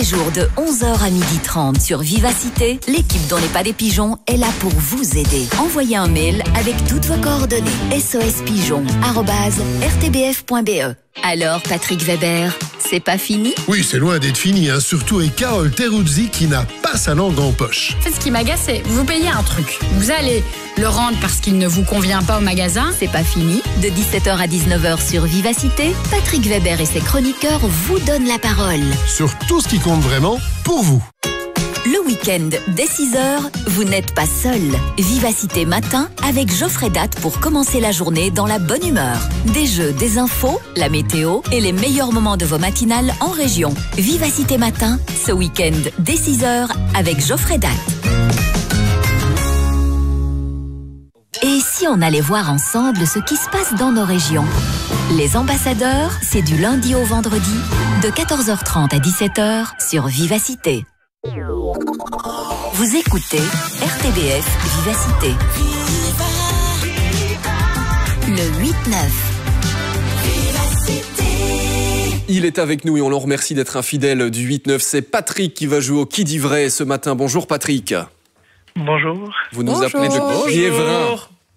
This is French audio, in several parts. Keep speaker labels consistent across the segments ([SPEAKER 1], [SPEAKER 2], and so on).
[SPEAKER 1] Jour de 11h à 12h30 sur Vivacité, l'équipe dont n'est pas des pigeons est là pour vous aider. Envoyez un mail avec toutes vos coordonnées. sospigeon@rtbf.be. Alors, Patrick Weber, c'est pas fini?
[SPEAKER 2] Oui, c'est loin d'être fini, surtout avec Carole Teruzzi qui n'a pas sa langue en poche.
[SPEAKER 3] En fait, ce qui m'agace, c'est vous payez un truc. Vous allez le rendre parce qu'il ne vous convient pas au magasin.
[SPEAKER 1] C'est pas fini. De 17h à 19h sur Vivacité, Patrick Weber et ses chroniqueurs vous donnent la parole.
[SPEAKER 2] Sur tout ce qui compte vraiment pour vous.
[SPEAKER 1] Le week-end, dès 6h, vous n'êtes pas seul. Vivacité matin avec Geoffrey Date pour commencer la journée dans la bonne humeur. Des jeux, des infos, la météo et les meilleurs moments de vos matinales en région. Vivacité matin, ce week-end, dès 6h avec Geoffrey Date. Et si on allait voir ensemble ce qui se passe dans nos régions? Les ambassadeurs, c'est du lundi au vendredi, de 14h30 à 17h sur Vivacité. Vous écoutez RTBF Vivacité. Le 8-9.
[SPEAKER 4] Il est avec nous et on le remercie d'être un fidèle du 8-9. C'est Patrick qui va jouer au Qui dit vrai ce matin. Bonjour Patrick.
[SPEAKER 5] Bonjour.
[SPEAKER 4] Vous nous appelez de Liévrin.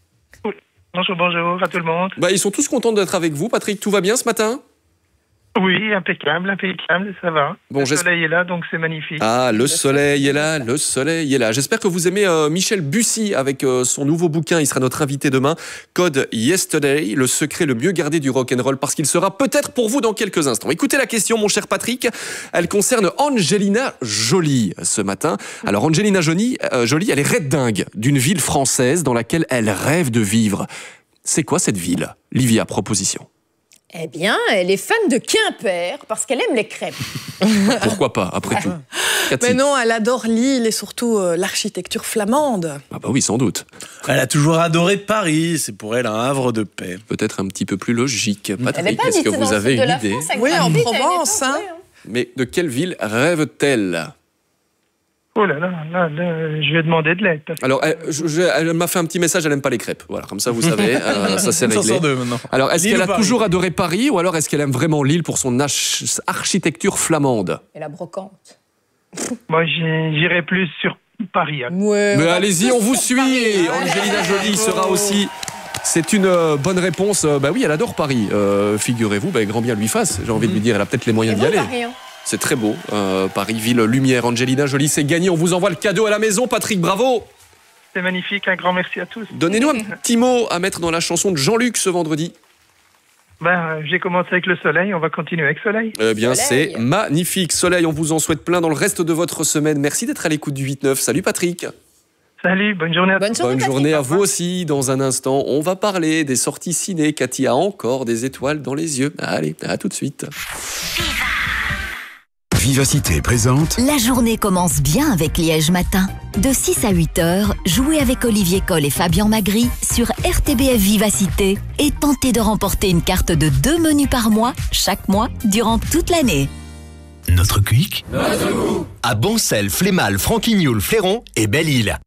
[SPEAKER 5] Bonjour à tout le monde.
[SPEAKER 4] Ils sont tous contents d'être avec vous. Patrick, tout va bien ce matin?
[SPEAKER 5] Oui, impeccable, ça va.
[SPEAKER 4] Bon,
[SPEAKER 5] le soleil est là, donc c'est magnifique.
[SPEAKER 4] Ah, le soleil est là. J'espère que vous aimez Michel Bussy avec son nouveau bouquin. Il sera notre invité demain. Code Yesterday, le secret le mieux gardé du rock'n'roll, parce qu'il sera peut-être pour vous dans quelques instants. Écoutez la question, mon cher Patrick. Elle concerne Angelina Jolie ce matin. Alors, Angelina Jolie, elle est red dingue d'une ville française dans laquelle elle rêve de vivre. C'est quoi cette ville? Livia, proposition.
[SPEAKER 6] Eh bien, elle est fan de Quimper parce qu'elle aime les crêpes.
[SPEAKER 4] Pourquoi pas, après tout? Cathy.
[SPEAKER 7] Mais non, elle adore Lille et surtout l'architecture flamande.
[SPEAKER 4] Ah bah oui, sans doute.
[SPEAKER 8] Elle a toujours adoré Paris, c'est pour elle un havre de paix.
[SPEAKER 4] Peut-être un petit peu plus logique. Patrick,
[SPEAKER 6] est-ce
[SPEAKER 4] que vous avez une idée?
[SPEAKER 7] Oui, en Provence.
[SPEAKER 4] Mais de quelle ville rêve-t-elle?
[SPEAKER 5] Oh là, je vais demander de l'aide.
[SPEAKER 4] Alors, elle m'a fait un petit message, elle n'aime pas les crêpes. Voilà, comme ça, vous savez, ça c'est réglé. Alors, est-ce qu'elle a toujours adoré Paris ou alors est-ce qu'elle aime vraiment Lille pour son architecture flamande?
[SPEAKER 6] Et la brocante.
[SPEAKER 5] Moi, j'irai plus sur Paris.
[SPEAKER 6] Ouais,
[SPEAKER 4] mais allez-y, on vous suit. Angelina Jolie sera aussi... C'est une bonne réponse. Oui, elle adore Paris. Figurez-vous, grand bien lui fasse. J'ai envie de lui dire, elle a peut-être les moyens d'y aller. C'est très beau, Paris, ville lumière. Angelina Jolie, c'est gagné. On vous envoie le cadeau à la maison, Patrick, bravo.
[SPEAKER 5] C'est magnifique, un grand merci à tous.
[SPEAKER 4] Donnez-nous un petit mot à mettre dans la chanson de Jean-Luc ce vendredi.
[SPEAKER 5] J'ai commencé avec le soleil, on va continuer avec soleil.
[SPEAKER 4] Eh bien, c'est magnifique. Soleil, on vous en souhaite plein dans le reste de votre semaine. Merci d'être à l'écoute du 8-9. Salut Patrick.
[SPEAKER 5] Salut, bonne journée à tous.
[SPEAKER 4] Bonne journée à vous aussi. Dans un instant, on va parler des sorties ciné. Cathy a encore des étoiles dans les yeux. Allez, à tout de suite.
[SPEAKER 9] Vivacité présente.
[SPEAKER 1] La journée commence bien avec Liège Matin. De 6 à 8h, jouez avec Olivier Coll et Fabien Magri sur RTBF Vivacité et tentez de remporter une carte de 2 menus par mois, chaque mois, durant toute l'année.
[SPEAKER 9] Notre Quick. À Boncel, Flémal, Franquignoul, Fléron et Belle-Île.